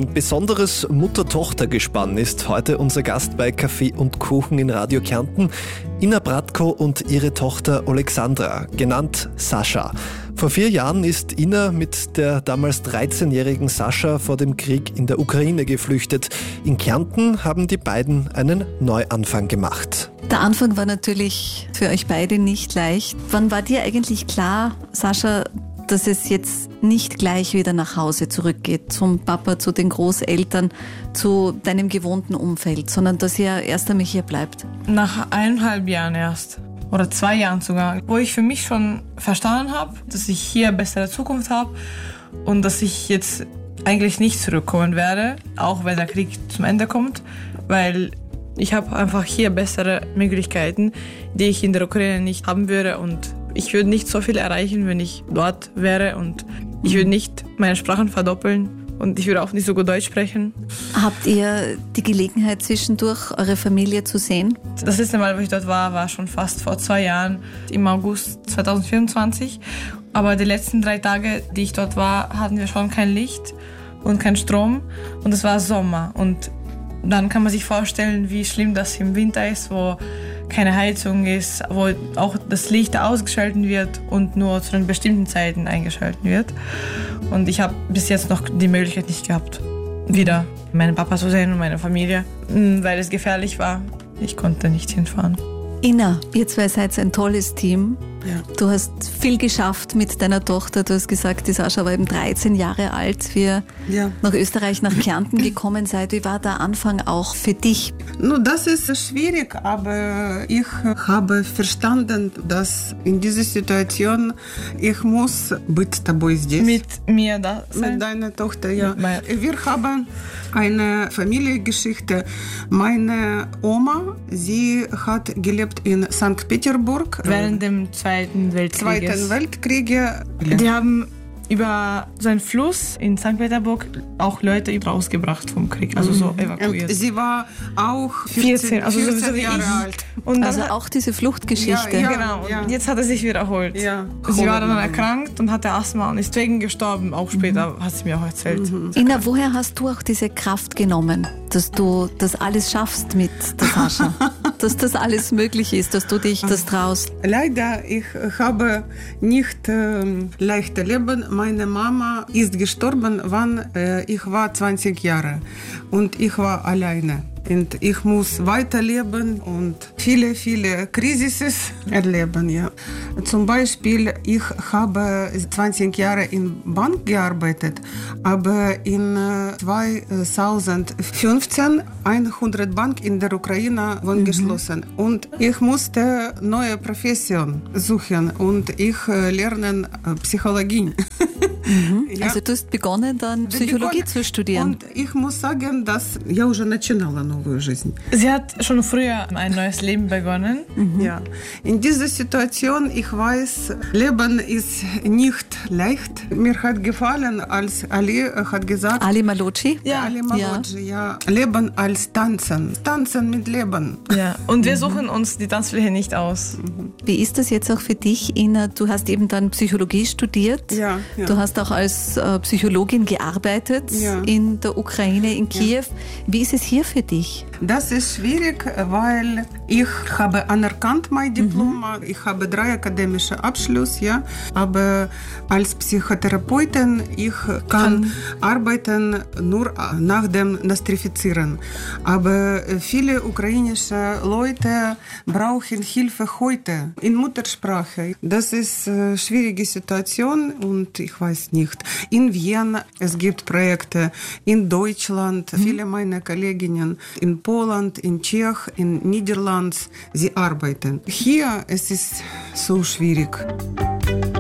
Ein besonderes Mutter-Tochter-Gespann ist heute unser Gast bei Kaffee und Kuchen in Radio Kärnten. Ina Bratko und ihre Tochter Alexandra, genannt Sascha. Vor 4 Jahren ist Ina mit der damals 13-jährigen Sascha vor dem Krieg in der Ukraine geflüchtet. In Kärnten haben die beiden einen Neuanfang gemacht. Der Anfang war natürlich für euch beide nicht leicht. Wann war dir eigentlich klar, Sascha, dass es jetzt nicht gleich wieder nach Hause zurückgeht, zum Papa, zu den Großeltern, zu deinem gewohnten Umfeld, sondern dass ihr erst einmal hier bleibt? Nach 1,5 Jahren erst. Oder 2 Jahren sogar. Wo ich für mich schon verstanden habe, dass ich hier eine bessere Zukunft habe und dass ich jetzt eigentlich nicht zurückkommen werde, auch wenn der Krieg zum Ende kommt, weil ich habe einfach hier bessere Möglichkeiten, die ich in der Ukraine nicht haben würde, und ich würde nicht so viel erreichen, wenn ich dort wäre, und ich würde nicht meine Sprachen verdoppeln und ich würde auch nicht so gut Deutsch sprechen. Habt ihr die Gelegenheit zwischendurch, eure Familie zu sehen? Das letzte Mal, wo ich dort war schon fast vor 2 Jahren, im August 2024. Aber die letzten 3 Tage, die ich dort war, hatten wir schon kein Licht und kein Strom, und es war Sommer. Und dann kann man sich vorstellen, wie schlimm das im Winter ist, wo keine Heizung ist, wo auch das Licht ausgeschaltet wird und nur zu den bestimmten Zeiten eingeschaltet wird. Und ich habe bis jetzt noch die Möglichkeit nicht gehabt, wieder meinen Papa zu sehen und meine Familie, weil es gefährlich war. Ich konnte nicht hinfahren. Ina, ihr zwei seid ein tolles Team. Ja. Du hast viel geschafft mit deiner Tochter. Du hast gesagt, die Sascha war eben 13 Jahre alt, wie ihr nach Österreich, nach Kärnten gekommen seid. Wie war der Anfang auch für dich? Das ist schwierig, aber ich habe verstanden, dass in dieser Situation ich muss быть тобой здесь. Mit mir da sein? Mit deiner Tochter, ja. Wir haben eine Familiengeschichte. Meine Oma, sie hat gelebt in St. Petersburg. Während dem Zweiten Weltkrieg. Die haben über so einen Fluss in St. Petersburg auch Leute rausgebracht vom Krieg, also so evakuiert. Und sie war auch 14 Jahre alt. Und also auch diese Fluchtgeschichte. Ja, genau. Und jetzt hat er sich wiederholt. Ja. Sie war dann erkrankt und hatte Asthma und ist deswegen gestorben. Auch später hat sie mir auch erzählt. Ina, woher hast du auch diese Kraft genommen, dass du das alles schaffst mit der Sascha? Dass das alles möglich ist, dass du dich das traust? Leider, ich habe nicht leichtes Leben. Meine Mama ist gestorben, wann ich war 20 Jahre, und ich war alleine. Und ich muss weiterleben und viele Krisen erleben. Ja. Zum Beispiel, ich habe 20 Jahre in Bank gearbeitet, aber in 2015 100 Bank in der Ukraine wurden geschlossen. Und ich musste neue Profession suchen, und ich lerne Psychologie. Ja. Also du hast begonnen, dann Psychologie zu studieren. Und ich muss sagen, dass я уже начинала новую жизнь. Sie hat schon früher ein neues Leben begonnen. Ja. In dieser Situation, ich weiß, Leben ist nicht leicht. Mir hat gefallen, als Ali hat gesagt, Ali Malocci? Ja, Ali Malocci, ja. Leben als Tanzen. Tanzen mit Leben. Ja. Und wir suchen uns die Tanzfläche nicht aus. Wie ist das jetzt auch für dich, Ina? Du hast eben dann Psychologie studiert. Ja. Du hast auch als Psychologin gearbeitet in der Ukraine, in Kiew. Wie ist es hier für dich? Das ist schwierig, weil ich habe anerkannt mein Diplom. Ich habe 3 akademische Abschlüsse, ja. Aber als Psychotherapeutin ich kann arbeiten nur nach dem Nostrifizieren. Aber viele ukrainische Leute brauchen Hilfe heute in Muttersprache. Das ist eine schwierige Situation, und ich weiß nicht. In Wien es gibt Projekte, in Deutschland, viele meiner Kolleginnen in Polen, in Tschechien, in Niederlanden, sie arbeiten. Hier es ist so schwierig.